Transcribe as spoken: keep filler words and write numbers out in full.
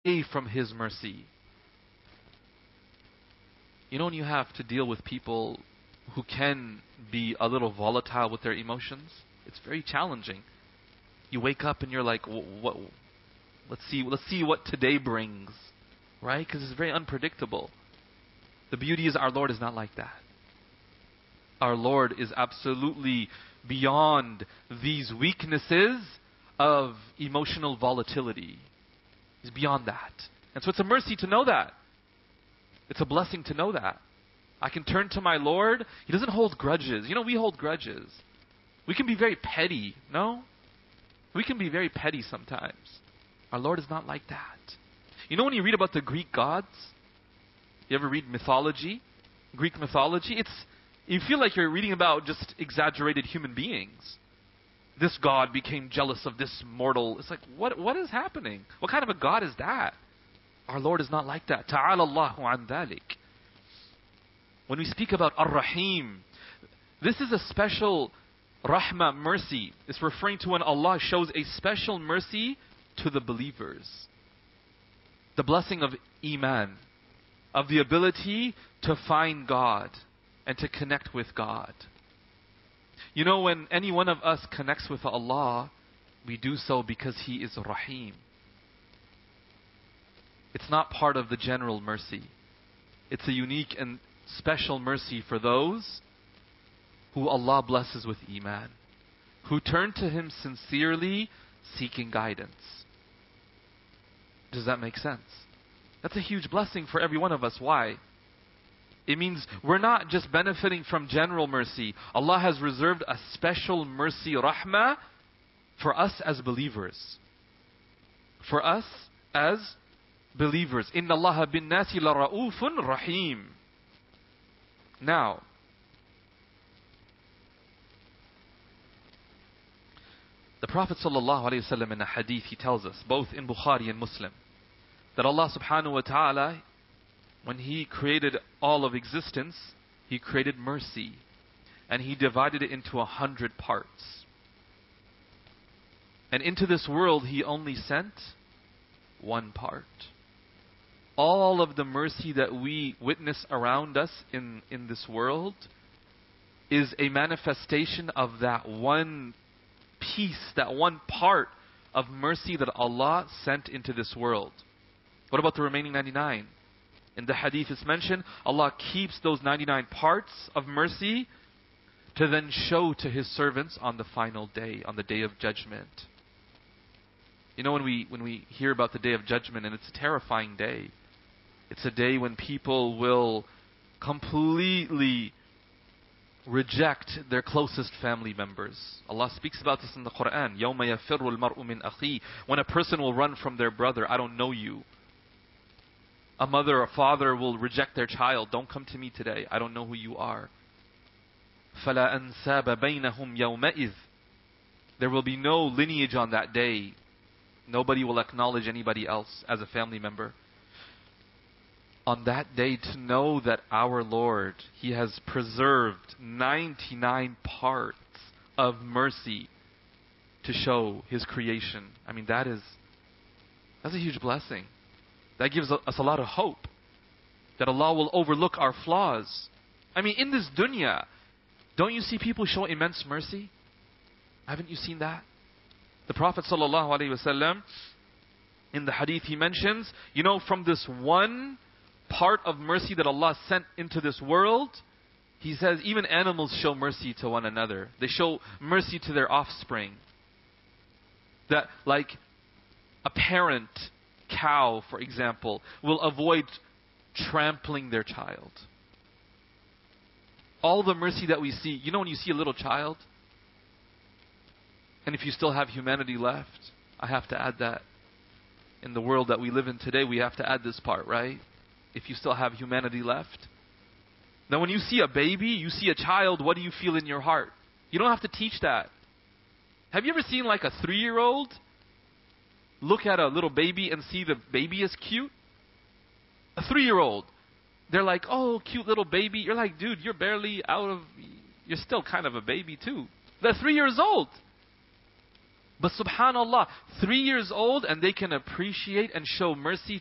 away from His mercy. You know when you have to deal with people who can be a little volatile with their emotions? It's very challenging. You wake up and you're like, what? Let's see, let's see what today brings, right? Because it's very unpredictable. The beauty is our Lord is not like that. Our Lord is absolutely beyond these weaknesses of emotional volatility. He's beyond that. And so it's a mercy to know that. It's a blessing to know that. I can turn to my Lord. He doesn't hold grudges. You know, we hold grudges. We can be very petty, no? We can be very petty sometimes. Our Lord is not like that. You know when you read about the Greek gods? You ever read mythology? Greek mythology? It's you feel like you're reading about just exaggerated human beings. This god became jealous of this mortal. It's like, what what is happening? What kind of a God is that? Our Lord is not like that. Ta'ala Allahu an dhalik. When we speak about Ar-Rahim, this is a special rahmah, mercy. It's referring to when Allah shows a special mercy to the believers. The blessing of Iman, of the ability to find God and to connect with God. You know, when any one of us connects with Allah, we do so because He is Rahim. It's not part of the general mercy. It's a unique and special mercy for those who Allah blesses with Iman, who turn to Him sincerely, seeking guidance. Does that make sense? That's a huge blessing for every one of us. Why? It means we're not just benefiting from general mercy. Allah has reserved a special mercy, rahmah, for us as believers. For us as believers. Inna Allah bin nasi la ra'ufun rahim. Now, the Prophet ﷺ in a hadith, he tells us, both in Bukhari and Muslim, that Allah subhanahu wa ta'ala, when He created all of existence, He created mercy. And He divided it into a hundred parts. And into this world, He only sent one part. All of the mercy that we witness around us in, in this world is a manifestation of that one piece, that one part of mercy that Allah sent into this world. What about the remaining ninety-nine? In the hadith it's mentioned, Allah keeps those ninety-nine parts of mercy to then show to His servants on the final day, on the day of judgment. You know, when we when we hear about the day of judgment, and it's a terrifying day. It's a day when people will completely reject their closest family members. Allah speaks about this in the Quran. يَوْمَ يَفِرُّ الْمَرْءُ مِنْ أَخِيهِ. When a person will run from their brother, I don't know you. A mother or father will reject their child. Don't come to me today. I don't know who you are. فَلَا أَنْسَابَ بَيْنَهُمْ يَوْمَئِذ. There will be no lineage on that day. Nobody will acknowledge anybody else as a family member. On that day, to know that our Lord, He has preserved ninety-nine parts of mercy to show His creation. I mean, that is, that's a huge blessing. That gives us a lot of hope that Allah will overlook our flaws. I mean, in this dunya, don't you see people show immense mercy? Haven't you seen that? The Prophet ﷺ, in the hadith, he mentions, you know, from this one part of mercy that Allah sent into this world, He says even animals show mercy to one another. They show mercy to their offspring. That, like, a parent cow, for example, will avoid trampling their child. All the mercy that we see, you know when you see a little child, and if you still have humanity left, I have to add that. In the world that we live in today, we have to add this part, right? If you still have humanity left. Now when you see a baby, you see a child, what do you feel in your heart? You don't have to teach that. Have you ever seen like a three-year-old look at a little baby and see the baby is cute? A three-year-old. They're like, oh, cute little baby. You're like, dude, you're barely out of, you're still kind of a baby too. They're three years old. But subhanallah, three years old and they can appreciate and show mercy